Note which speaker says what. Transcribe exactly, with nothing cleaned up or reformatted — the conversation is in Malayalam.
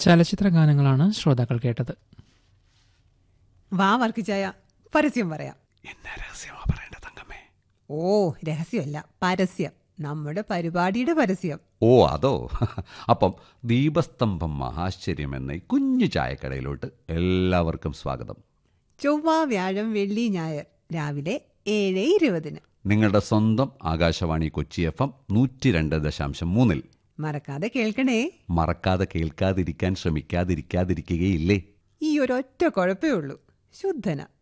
Speaker 1: ചലച്ചിത്ര ഗാനങ്ങളാണ് ശ്രോതാക്കൾ കേട്ടത്.
Speaker 2: വാ വർക്കിച്ചായ, പരസ്യം പറയാം.
Speaker 3: എന്നാ രഹസ്യമാ പറയേണ്ട തങ്കമ്മേ?
Speaker 2: ഓ, രഹസ്യമല്ല, പരസ്യം. നമ്മുടെ പരിപാടിയുടെ പരസ്യം.
Speaker 3: ഓ അതോ? അപ്പം ദീപസ്തംഭം മഹാശ്ചര്യം എന്ന ഈ കുഞ്ഞു ചായക്കടയിലോട്ട് എല്ലാവർക്കും സ്വാഗതം.
Speaker 2: ചൊവ്വ, വ്യാഴം, വെള്ളി, ഞായർ രാവിലെ ഏഴ് ഇരുപതിന്
Speaker 3: നിങ്ങളുടെ സ്വന്തം ആകാശവാണി കൊച്ചി എഫ് എം നൂറ്റി രണ്ട് ദശാംശം മൂന്നിൽ.
Speaker 2: മറക്കാതെ കേൾക്കണേ.
Speaker 3: മറക്കാതെ കേൾക്കാതിരിക്കാൻ ശ്രമിക്കാതിരിക്കാതിരിക്കുകയില്ലേ?
Speaker 2: ഈ ഒരൊറ്റ കുഴപ്പമേ ഉള്ളൂ, ശുദ്ധന.